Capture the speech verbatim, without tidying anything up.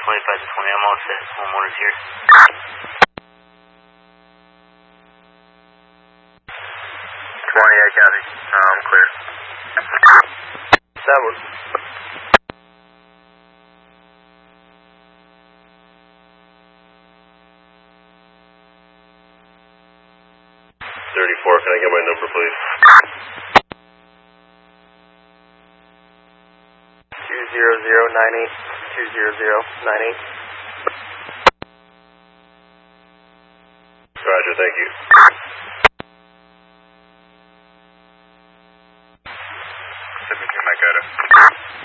twenty-five to twenty, I'm all set. Homeowners here. twenty, I copy. Uh, I'm clear. Seven. thirty-four, can I get my number, please? Two zero zero nine eight. Two zero zero nine eight. Roger, thank you.